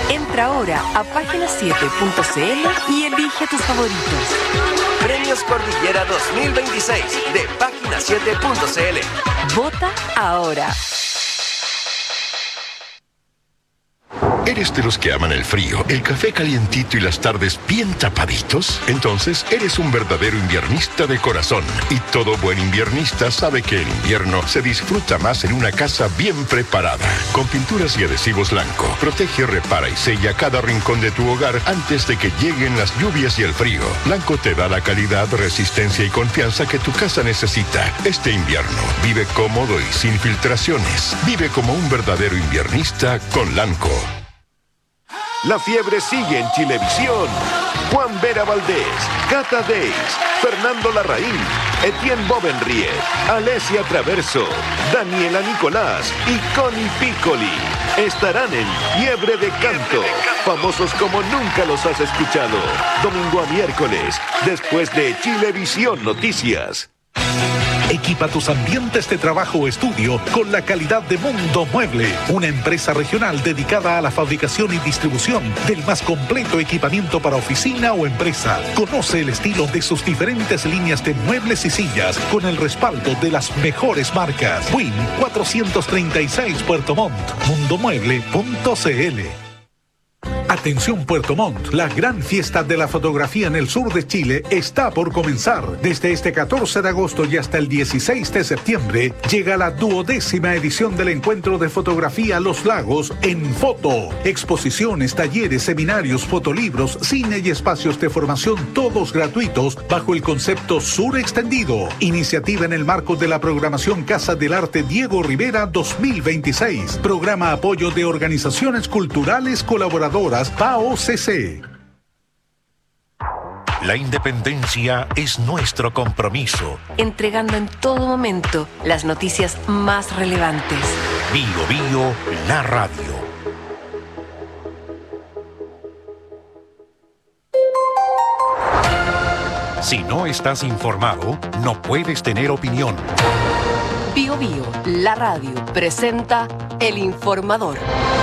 Entra ahora a página7.cl y elige tus favoritos. Premios Cordillera 2026 de página7.cl. Vota ahora. ¿Eres de los que aman el frío, el café calientito y las tardes bien tapaditos? Entonces eres un verdadero inviernista de corazón. Y todo buen inviernista sabe que el invierno se disfruta más en una casa bien preparada. Con pinturas y adhesivos Lanco, protege, repara y sella cada rincón de tu hogar antes de que lleguen las lluvias y el frío. Lanco te da la calidad, resistencia y confianza que tu casa necesita. Este invierno, vive cómodo y sin filtraciones. Vive como un verdadero inviernista con Lanco. La fiebre sigue en Chilevisión. Juan Vera Valdés, Cata Deis, Fernando Larraín, Etienne Bovenriet, Alessia Traverso, Daniela Nicolás y Connie Piccoli estarán en Fiebre de Canto. Famosos como nunca los has escuchado. Domingo a miércoles, después de Chilevisión Noticias. Equipa tus ambientes de trabajo o estudio con la calidad de Mundo Mueble, una empresa regional dedicada a la fabricación y distribución del más completo equipamiento para oficina o empresa. Conoce el estilo de sus diferentes líneas de muebles y sillas con el respaldo de las mejores marcas. Win 436 Puerto Montt, mundomueble.cl. Atención Puerto Montt, la gran fiesta de la fotografía en el sur de Chile está por comenzar. Desde este 14 de agosto y hasta el 16 de septiembre llega la 12ª edición del encuentro de fotografía Los Lagos en Foto. Exposiciones, talleres, seminarios, fotolibros, cine y espacios de formación todos gratuitos bajo el concepto Sur Extendido. Iniciativa en el marco de la programación Casa del Arte Diego Rivera 2026. Programa apoyo de organizaciones culturales colaboradoras PAOCC. La independencia es nuestro compromiso. Entregando en todo momento las noticias más relevantes. Bio Bio, la radio. Si no estás informado, no puedes tener opinión. Bio Bio, la radio, presenta El Informador.